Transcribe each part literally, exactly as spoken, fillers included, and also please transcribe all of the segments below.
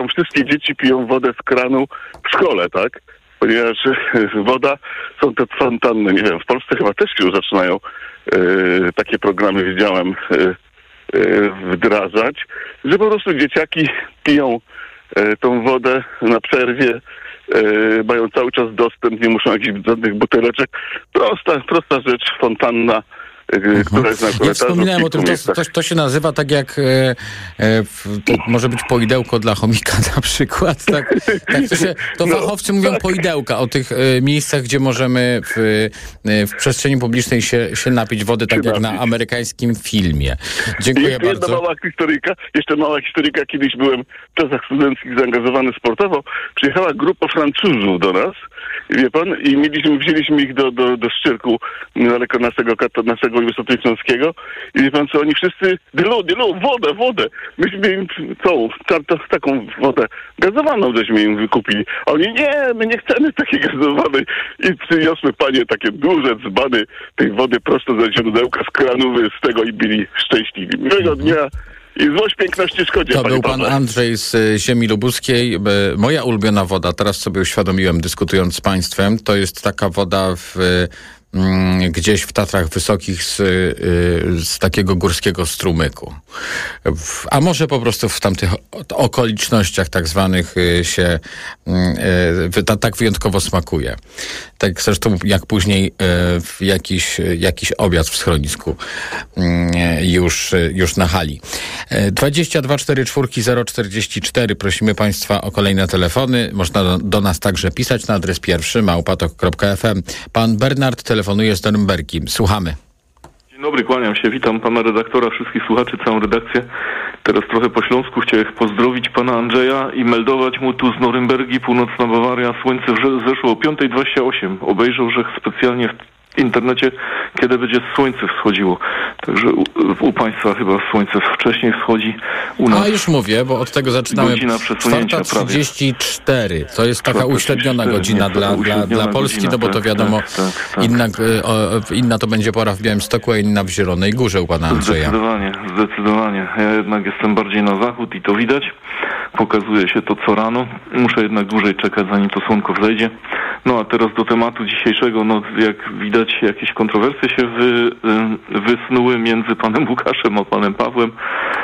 wszystkie dzieci piją wodę z kranu w szkole, tak? Ponieważ woda, są te fontanny, nie wiem, w Polsce chyba też już zaczynają e, takie programy, widziałem, e, e, wdrażać, że po prostu dzieciaki piją e, tą wodę na przerwie, e, mają cały czas dostęp, nie muszą jakichś żadnych buteleczek. Prosta, prosta rzecz, fontanna, Mhm. która jest na Ja wspominałem o tym, to, to, to się nazywa tak jak e, e, to może być poidełko dla chomika na przykład. Tak, tak to, się, to no, fachowcy mówią tak. poidełka o tych e, miejscach, gdzie możemy w, e, w przestrzeni publicznej się, się napić wody, tak się jak napić. na amerykańskim filmie. Dziękuję jeszcze bardzo. Jedna mała historyjka, jeszcze mała historyjka, kiedyś byłem w czasach studenckich zaangażowany sportowo, przyjechała grupa Francuzów do nas, wie pan, i mieliśmy, wzięliśmy ich do, do, do Szczyrku, niedaleko naszego, naszego Uniwersytetu Śląskiego, i wie pan co, oni wszyscy, dylu, dylu, wodę, wodę. Myśmy im całą, ta, taką wodę gazowaną żeśmy im wykupili. A oni, nie, my nie chcemy takiej gazowanej. I przyniosły panie takie duże dzbany tej wody prosto ze źródełka z kranu, z tego i byli szczęśliwi. Miłego dnia. I złość piękności szkodzi. To był pan Andrzej z ziemi lubuskiej. Moja ulubiona woda, teraz sobie uświadomiłem, dyskutując z państwem, to jest taka woda w... gdzieś w Tatrach Wysokich z, z takiego górskiego strumyku. A może po prostu w tamtych okolicznościach tak zwanych się tak wyjątkowo smakuje. Tak zresztą jak później w jakiś, jakiś obiad w schronisku już, już na hali. dwadzieścia dwa czterdzieści cztery zero czterdzieści cztery. Prosimy państwa o kolejne telefony. Można do, do nas także pisać na adres pierwszy małpatok kropka f m. Pan Bernard telefonuje z Norymbergi. Słuchamy. Dzień dobry, kłaniam się. Witam pana redaktora, wszystkich słuchaczy, całą redakcję. Teraz trochę po śląsku chciałem pozdrowić pana Andrzeja i meldować mu tu z Norymbergi, północna Bawaria. Słońce zeszło o piąta dwadzieścia osiem. Obejrzał, że specjalnie w internecie, kiedy będzie słońce wschodziło. Także u, u państwa chyba słońce wcześniej wschodzi. U nas A już mówię, bo od tego zaczynamy. czwarta trzydzieści cztery. To jest taka czwarta uśredniona trzydzieści cztery, godzina nie, dla, dla, uśredniona dla Polski, godzina, no bo to tak, wiadomo, tak, tak, tak. Inna, o, inna to będzie pora w Białymstoku, a inna w Zielonej Górze u pana Andrzeja. Zdecydowanie, zdecydowanie. Ja jednak jestem bardziej na zachód i to widać. Pokazuje się to co rano. Muszę jednak dłużej czekać, zanim to słonko wzejdzie. No a teraz do tematu dzisiejszego. No jak widać, jakieś kontrowersje się wy, wysnuły między panem Łukaszem a panem Pawłem.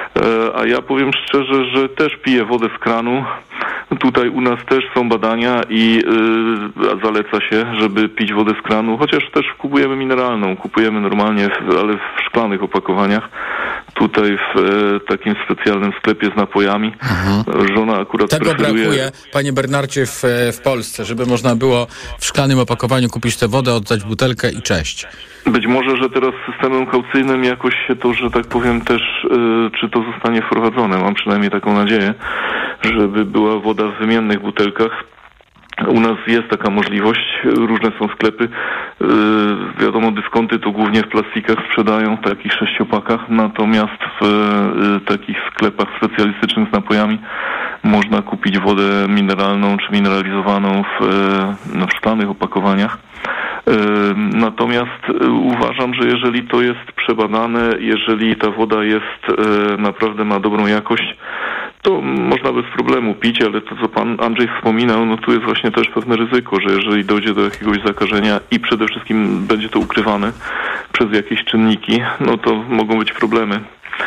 A ja powiem szczerze, że też piję wodę z kranu. Tutaj u nas też są badania i yy, zaleca się, żeby pić wodę z kranu, chociaż też kupujemy mineralną, kupujemy normalnie, w, ale w szklanych opakowaniach. Tutaj w e, takim specjalnym sklepie z napojami. Mhm. Żona akurat Tego preferuje... brakuje, panie Bernardzie, w, w Polsce, żeby można było w szklanym opakowaniu kupić tę wodę, oddać butelkę i cześć. Być może, że teraz systemem kaucyjnym jakoś się to, że tak powiem też, y, czy to zostanie wprowadzone. Mam przynajmniej taką nadzieję, żeby była woda w wymiennych butelkach. U nas jest taka możliwość, różne są sklepy, yy, wiadomo, dyskonty to głównie w plastikach sprzedają, w takich sześciopakach, natomiast w yy, takich sklepach specjalistycznych z napojami można kupić wodę mineralną czy mineralizowaną w, yy, w szklanych opakowaniach. Yy, natomiast yy, uważam, że jeżeli to jest przebadane, jeżeli ta woda jest, yy, naprawdę ma dobrą jakość, to można bez problemu pić, ale to, co pan Andrzej wspominał, no tu jest właśnie też pewne ryzyko, że jeżeli dojdzie do jakiegoś zakażenia i przede wszystkim będzie to ukrywane przez jakieś czynniki, no to mogą być problemy.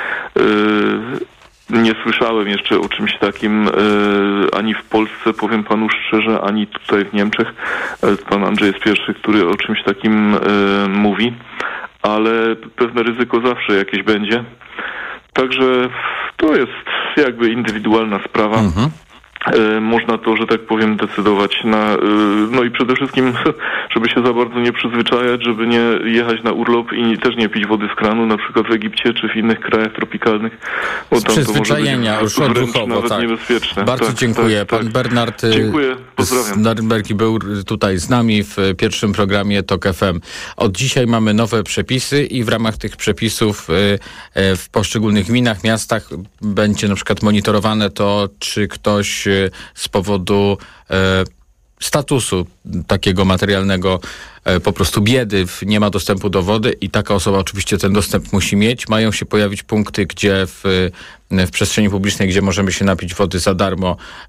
Yy, nie słyszałem jeszcze o czymś takim yy, ani w Polsce, powiem panu szczerze, ani tutaj w Niemczech. Pan Andrzej jest pierwszy, który o czymś takim yy, mówi, ale pewne ryzyko zawsze jakieś będzie. Także to jest jakby indywidualna sprawa. Mhm. E, można to, że tak powiem, decydować na... E, no i przede wszystkim, żeby się za bardzo nie przyzwyczajać, żeby nie jechać na urlop i też nie pić wody z kranu, na przykład w Egipcie czy w innych krajach tropikalnych. Bo z tam przyzwyczajenia, to już może być odruchowo, nawet tak. niebezpieczne. Bardzo tak, dziękuję. tak, Pan tak. Bernard Dziękuję. Pozdrawiam. z Norymbergi był tutaj z nami w pierwszym programie Tok F M. Od dzisiaj mamy nowe przepisy i w ramach tych przepisów w poszczególnych gminach, miastach będzie na przykład monitorowane to, czy ktoś z powodu statusu takiego materialnego, po prostu biedy, nie ma dostępu do wody i taka osoba oczywiście ten dostęp musi mieć. Mają się pojawić punkty, gdzie w, w przestrzeni publicznej, gdzie możemy się napić wody za darmo,